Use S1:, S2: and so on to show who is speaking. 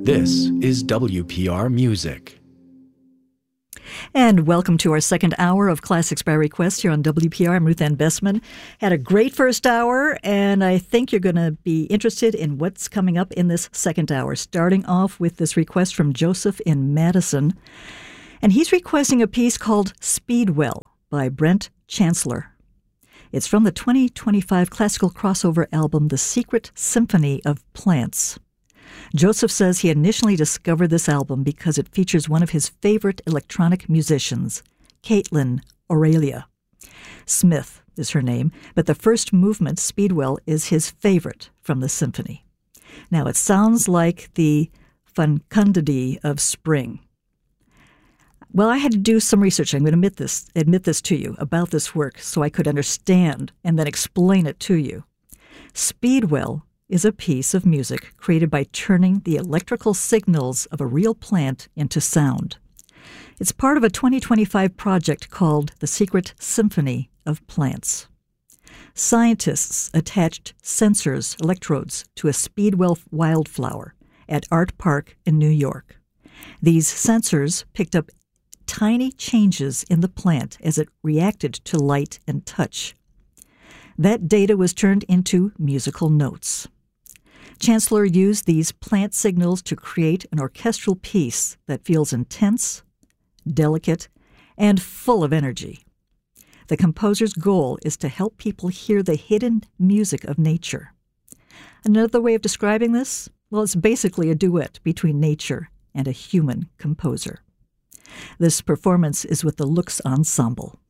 S1: This is WPR Music.
S2: And welcome to our second hour of Classics by Request here on WPR. I'm Ruth Ann Bessman. Had a great first hour, and I think you're going to be interested in what's coming up in this second hour, starting off with this request from Joseph in Madison. And he's requesting a piece called Speedwell by Brent Chancellor. It's from the 2025 classical crossover album, The Secret Symphony of Plants. Joseph says he initially discovered this album because it features one of his favorite electronic musicians, Caitlin Aurelia. Smith is her name, but the first movement, Speedwell, is his favorite from the symphony. Now, it sounds like the Fecundity of spring. Well, I had to do some research. I'm going to admit this to you about this work so I could understand and then explain it to you. Speedwell is a piece of music created by turning the electrical signals of a real plant into sound. It's part of a 2025 project called The Secret Symphony of Plants. Scientists attached sensors, electrodes, to a Speedwell wildflower at Art Park in New York. These sensors picked up tiny changes in the plant as it reacted to light and touch. That data was turned into musical notes. Chancellor used these plant signals to create an orchestral piece that feels intense, delicate, and full of energy. The composer's goal is to help people hear the hidden music of nature. Another way of describing this? Well, it's basically a duet between nature and a human composer. This performance is with the Lux Ensemble.